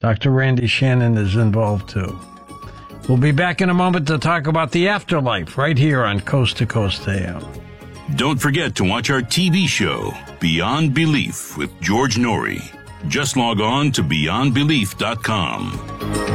Dr. Randy Shannon is involved too. We'll be back in a moment to talk about the afterlife right here on Coast to Coast AM. Don't forget to watch our TV show, Beyond Belief with George Norrie. Just log on to beyondbelief.com.